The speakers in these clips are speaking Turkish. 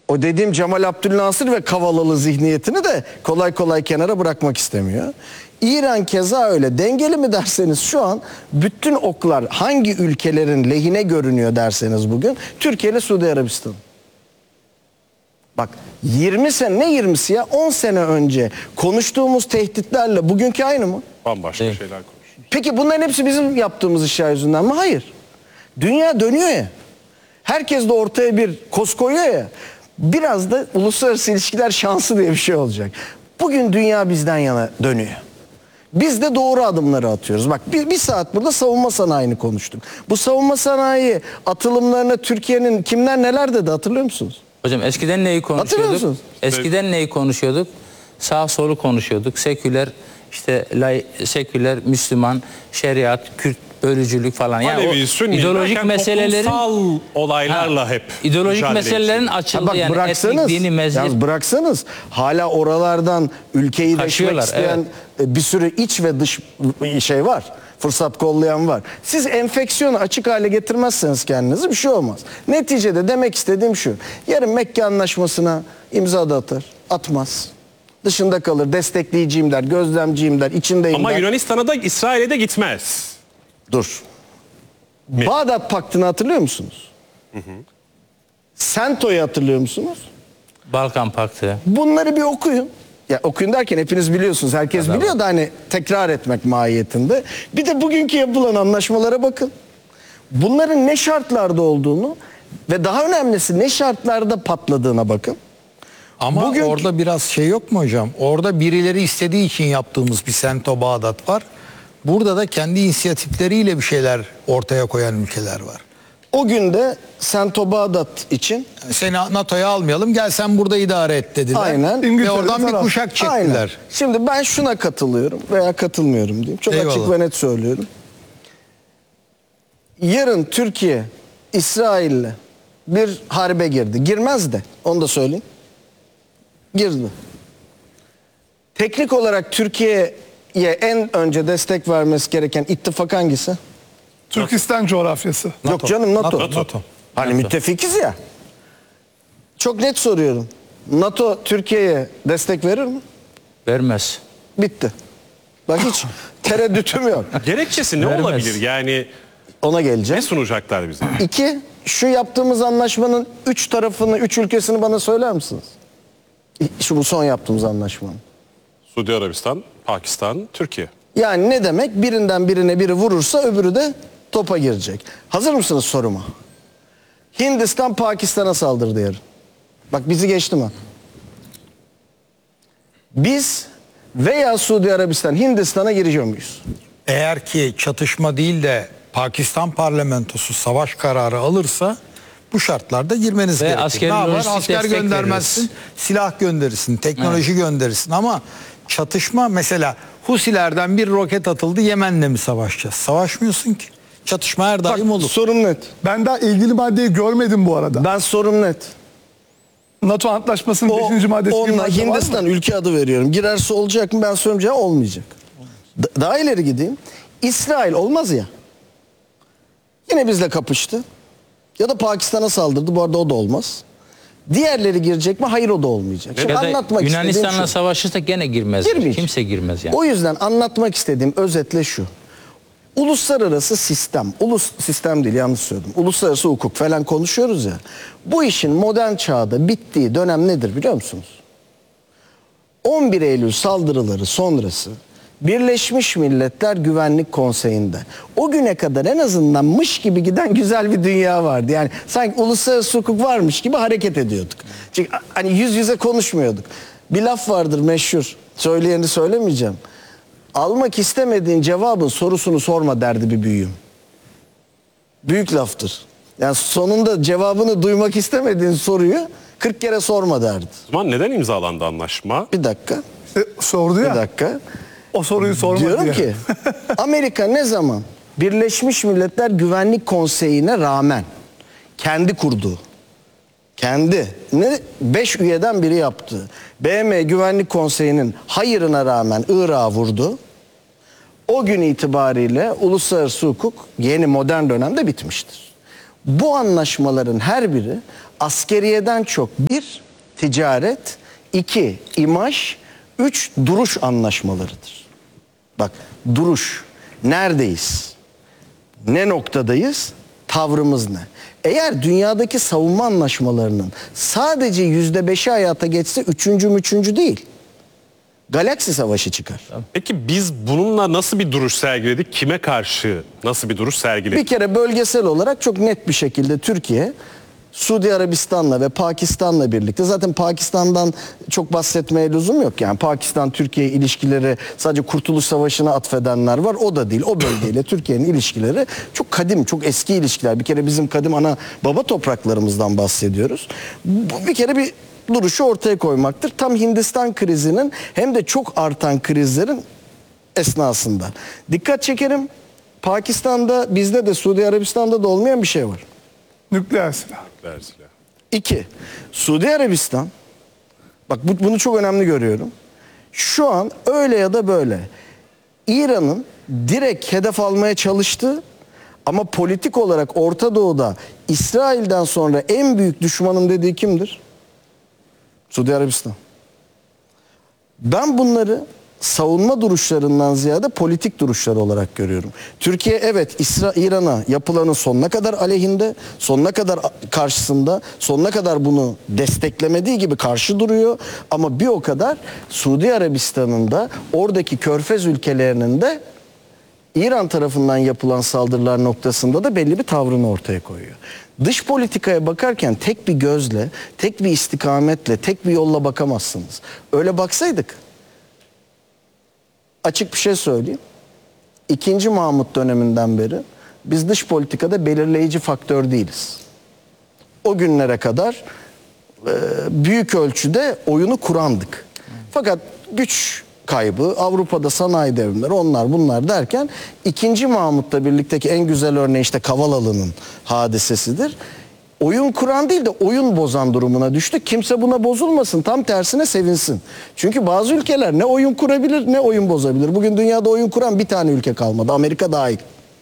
O dediğim Cemal Abdülnasır ve Kavalalı zihniyetini de kolay kolay kenara bırakmak istemiyor. İran keza öyle. Dengeli mi derseniz şu an bütün oklar hangi ülkelerin lehine görünüyor derseniz bugün Türkiye ile Suudi Arabistan. Bak 20 sene, ne 20'si ya, 10 sene önce konuştuğumuz tehditlerle bugünkü aynı mı? Bambaşka şeyler konuşuyoruz. Peki bunların hepsi bizim yaptığımız işler yüzünden mi? Hayır. Dünya dönüyor ya. Herkes de ortaya bir koz koyuyor ya. Biraz da uluslararası ilişkiler şansı diye bir şey olacak. Bugün dünya bizden yana dönüyor. Biz de doğru adımları atıyoruz. Bak bir saat burada savunma sanayini konuştuk. Bu savunma sanayi atılımlarına Türkiye'nin kimler neler dedi hatırlıyor musunuz? Hocam eskiden neyi konuşuyorduk? Eskiden neyi konuşuyorduk? Sağ solu konuşuyorduk. Seküler, işte seküler, Müslüman, şeriat, Kürt, bölücülük falan. Yani Alevi, o Sünni ideolojik meselelerin toplumsal olaylarla hep ideolojik meselelerin açıldı bak, yani bıraksanız, etnik, dini, mezhep. yalnız bıraksanız hala oralardan ülkeyi deşmek isteyen bir sürü iç ve dış şey var. Fırsat kollayan var. Siz enfeksiyonu açık hale getirmezseniz kendinizi bir şey olmaz. Neticede demek istediğim şu. Yarın Mekke Anlaşması'na imza da atar. Atmaz. Dışında kalır. Destekleyiciyim der. Gözlemciyim der. İçindeyim ama der. Yunanistan'a da İsrail'e de gitmez. Dur. Bağdat Paktı'nı hatırlıyor musunuz? Sento'yu hatırlıyor musunuz? Balkan Paktı. Bunları bir okuyun. Ya okuyun derken hepiniz biliyorsunuz. Herkes biliyor da hani tekrar etmek mahiyetinde. Bir de bugünkü yapılan anlaşmalara bakın. Bunların ne şartlarda olduğunu ve daha önemlisi ne şartlarda patladığına bakın. Ama orada biraz şey yok mu hocam? Orada birileri istediği için yaptığımız bir Sento Bağdat var. Burada da kendi inisiyatifleriyle bir şeyler ortaya koyan ülkeler var. O gün de Sento Bağdat için seni NATO'ya almayalım, gel sen burada idare et dediler. Aynen. Ve oradan bir kuşak çektiler. Aynen. Şimdi ben şuna katılıyorum veya katılmıyorum diyeyim. Çok açık ve net söylüyorum. Yarın Türkiye İsrail'le bir harbe girdi. Girmez de onu da söyleyeyim. Girdi. Teknik olarak Türkiye'ye en önce destek vermesi gereken ittifak hangisi? Türkistan coğrafyası. Yok canım, NATO. Hani NATO. müttefikiz ya. Çok net soruyorum. NATO Türkiye'ye destek verir mi? Vermez. Bitti. Bak hiç tereddütüm yok. Gerekçesi ne olabilir? Yani ona ne geleceğim. sunacaklar bize? 2, şu yaptığımız anlaşmanın 3 tarafını, 3 ülkesini bana söyler misiniz? Şu bu son yaptığımız anlaşmanın. Suudi Arabistan, Pakistan, Türkiye. Yani ne demek? Birinden birine biri vurursa öbürü de topa girecek. Hazır mısınız soruma? Hindistan Pakistan'a saldırdı yarın. Bak bizi geçti mi? Biz veya Suudi Arabistan Hindistan'a giriyor muyuz? Eğer ki çatışma değil de Pakistan parlamentosu savaş kararı alırsa bu şartlarda girmeniz gerekir. askeri Ne yapar? lojistik Asker destek göndermezsin, veririz. silah gönderirsin, teknoloji gönderirsin ama çatışma mesela Husilerden bir roket atıldı, Yemen'le mi savaşacağız? Savaşmıyorsun ki. Çatışma her daim olur. Sorum net. Ben daha ilgili maddeyi görmedim bu arada. Ben sorum net. NATO Antlaşması'nın 5. maddesi bir Onunla madde var mı? Hindistan ülke adı veriyorum. Girerse olacak mı? Ben söyleyeceğim olmayacak. Daha ileri gideyim. İsrail olmaz ya. Yine bizle kapıştı. Ya da Pakistan'a saldırdı. Bu arada o da olmaz. Diğerleri girecek mi? Hayır, o da olmayacak. Şimdi Ya da anlatmak istediğim Yunanistan'la şu. savaşırsa gene girmez. Girmeyecek. Kimse girmez yani. O yüzden anlatmak istediğim özetle şu. Uluslararası sistem, sistem değil, yanlış söyledim. Uluslararası hukuk falan konuşuyoruz ya. Bu işin modern çağda bittiği dönem nedir biliyor musunuz? 11 Eylül saldırıları sonrası Birleşmiş Milletler Güvenlik Konseyi'nde o güne kadar en azından mış gibi giden güzel bir dünya vardı. Yani sanki uluslararası hukuk varmış gibi hareket ediyorduk. Çünkü hani yüz yüze konuşmuyorduk. Bir laf vardır meşhur. Söyleyeni söylemeyeceğim. Almak istemediğin cevabın sorusunu sorma derdi bir büyüğüm. Büyük laftır. Yani sonunda cevabını duymak istemediğin soruyu 40 kere sorma derdi. O zaman neden imzalandı anlaşma? Bir dakika. Sordu ya. Bir dakika. O soruyu sormadı Diyorum ya. ki Amerika ne zaman Birleşmiş Milletler Güvenlik Konseyi'ne rağmen kendi kurduğu, kendi 5 üyeden biri yaptığı BM Güvenlik Konseyi'nin hayırına rağmen Irak'a vurdu. O gün itibariyle uluslararası hukuk yeni modern dönemde bitmiştir. Bu anlaşmaların her biri askeriyeden çok bir ticaret, iki imaj, üç duruş anlaşmalarıdır. Bak, duruş. Neredeyiz? Ne noktadayız? Tavrımız ne? Eğer dünyadaki savunma anlaşmalarının sadece %5'i hayata geçse üçüncü değil. Galaksi savaşı çıkar. Peki biz bununla nasıl bir duruş sergiledik? Kime karşı nasıl bir duruş sergiledik? Bir kere bölgesel olarak çok net bir şekilde Türkiye, Suudi Arabistan'la ve Pakistan'la birlikte, zaten Pakistan'dan çok bahsetmeye lüzum yok. Yani Pakistan-Türkiye ilişkileri sadece Kurtuluş Savaşı'na atfedenler var. O da değil. O bölgeyle Türkiye'nin ilişkileri çok kadim, çok eski ilişkiler. Bir kere bizim kadim ana baba topraklarımızdan bahsediyoruz. Bu bir kere bir duruşu ortaya koymaktır. Tam Hindistan krizinin hem de çok artan krizlerin esnasında. Dikkat çekerim. Pakistan'da, bizde de, Suudi Arabistan'da da olmayan bir şey var. Nükleer silah. Silah. 2. Suudi Arabistan, bak bunu çok önemli görüyorum. Şu an öyle ya da böyle İran'ın direkt hedef almaya çalıştığı ama politik olarak Orta Doğu'da İsrail'den sonra en büyük düşmanım dediği kimdir? Suudi Arabistan. Ben bunları savunma duruşlarından ziyade politik duruşlar olarak görüyorum. Türkiye evet İran'a yapılanın sonuna kadar aleyhinde, sonuna kadar karşısında, sonuna kadar bunu desteklemediği gibi karşı duruyor. Ama bir o kadar Suudi Arabistan'ın da oradaki körfez ülkelerinin de İran tarafından yapılan saldırılar noktasında da belli bir tavrını ortaya koyuyor. Dış politikaya bakarken tek bir gözle, tek bir istikametle, tek bir yolla bakamazsınız. Öyle baksaydık, açık bir şey söyleyeyim. 2. Mahmut döneminden beri biz dış politikada belirleyici faktör değiliz. O günlere kadar büyük ölçüde oyunu kurandık. Fakat güç kaybı, Avrupa'da sanayi devrimleri, onlar bunlar derken 2. Mahmut'la birlikteki en güzel örneği işte Kavalalı'nın hadisesidir. Oyun kuran değil de oyun bozan durumuna düştük. Kimse buna bozulmasın, tam tersine sevinsin. Çünkü bazı ülkeler ne oyun kurabilir ne oyun bozabilir. Bugün dünyada oyun kuran bir tane ülke kalmadı, Amerika dahil.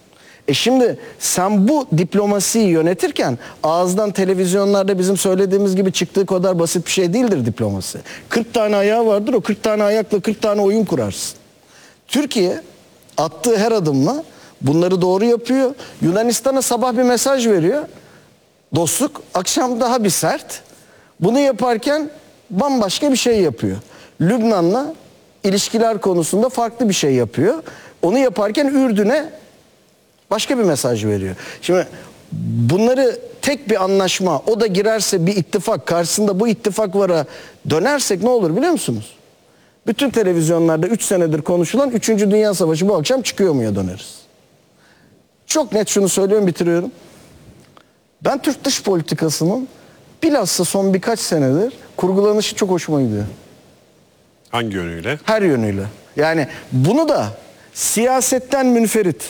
Şimdi sen bu diplomasiyi yönetirken ağızdan televizyonlarda bizim söylediğimiz gibi çıktığı kadar basit bir şey değildir diplomasi. 40 tane ayağı vardır, o 40 tane ayakla 40 tane oyun kurarsın. Türkiye attığı her adımla bunları doğru yapıyor. Yunanistan'a sabah bir mesaj veriyor. Dostluk, akşam daha bir sert. Bunu yaparken bambaşka bir şey yapıyor. Lübnan'la ilişkiler konusunda farklı bir şey yapıyor. Onu yaparken Ürdün'e başka bir mesaj veriyor. Şimdi bunları tek bir anlaşma, o da girerse bir ittifak, karşısında bu ittifak vara dönersek ne olur biliyor musunuz? Bütün televizyonlarda 3 senedir konuşulan 3. Dünya Savaşı bu akşam çıkıyor muya döneriz. Çok net şunu söylüyorum, bitiriyorum. Ben Türk dış politikasının bilhassa son birkaç senedir kurgulanışı çok hoşuma gidiyor. Hangi yönüyle? Her yönüyle. Yani bunu da siyasetten münferit.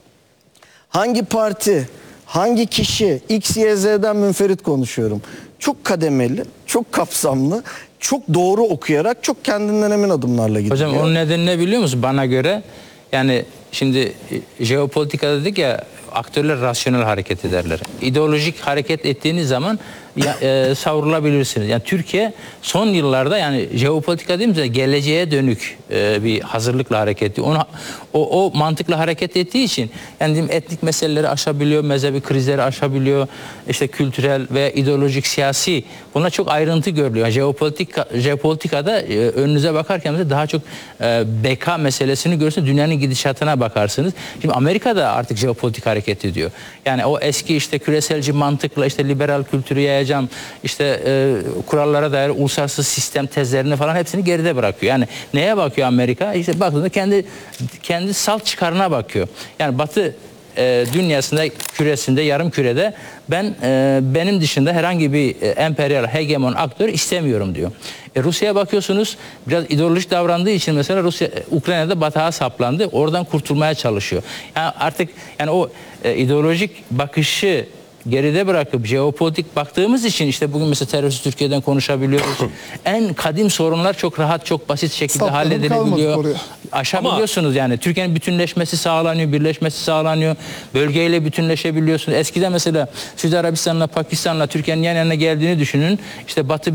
Hangi parti, hangi kişi, X, Y, Z'den münferit konuşuyorum. Çok kademeli, çok kapsamlı, çok doğru okuyarak, çok kendinden emin adımlarla gidiyor. Hocam onun nedeni ne biliyor musun? Bana göre yani şimdi jeopolitikada dedik ya, aktörler rasyonel hareket ederler. İdeolojik hareket ettiğiniz zaman savrulabilirsiniz. Yani Türkiye son yıllarda, yani jeopolitika dediğimizde geleceğe dönük bir hazırlıkla hareket ediyor. O mantıkla hareket ettiği için yani diyeyim, etnik meseleleri aşabiliyor, mezhebi krizleri aşabiliyor, işte kültürel ve ideolojik, siyasi, buna çok ayrıntı görülüyor. Yani jeopolitikada önünüze bakarken de daha çok beka meselesini görürsünüz, dünyanın gidişatına bakarsınız. Şimdi Amerika'da artık jeopolitik hareket ediyor. Yani o eski işte küreselci mantıkla işte liberal kültürü yayacağım, işte kurallara dair uluslararası sistem tezlerini falan hepsini geride bırakıyor. Yani neye bakıyor Amerika? İşte baktığında kendi salt çıkarına bakıyor. Yani Batı dünyasında, küresinde, yarım kürede benim dışında herhangi bir emperyal hegemon aktör istemiyorum diyor. Rusya'ya bakıyorsunuz, biraz ideolojik davrandığı için mesela Rusya Ukrayna'da batağa saplandı. Oradan kurtulmaya çalışıyor. Yani artık yani o ideolojik bakışı geride bırakıp jeopolitik baktığımız için işte bugün mesela terörsüz Türkiye'den konuşabiliyoruz. En kadim sorunlar çok rahat, çok basit şekilde Saplanıp kalmadık halledilebiliyor. oraya. Aşabiliyorsunuz yani. Türkiye'nin bütünleşmesi sağlanıyor, birleşmesi sağlanıyor. Bölgeyle bütünleşebiliyorsunuz. Eskiden mesela Suudi Arabistan'la Pakistan'la Türkiye'nin yan yana geldiğini düşünün. İşte Batı